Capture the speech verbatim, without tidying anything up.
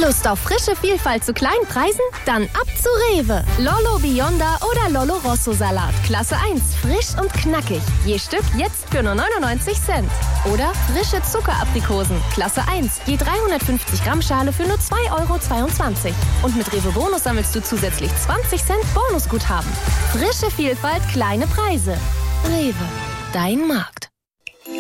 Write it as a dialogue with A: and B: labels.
A: Lust auf frische Vielfalt zu kleinen Preisen? Dann ab zu Rewe. Lollo Bionda oder Lollo Rosso Salat. Klasse eins, frisch und knackig. Je Stück jetzt für nur neunundneunzig Cent. Oder frische Zuckeraprikosen. Klasse eins, je dreihundertfünfzig Gramm Schale für nur zwei Euro zweiundzwanzig. Und mit Rewe Bonus sammelst du zusätzlich zwanzig Cent Bonusguthaben. Frische Vielfalt, kleine Preise. Rewe, dein Markt.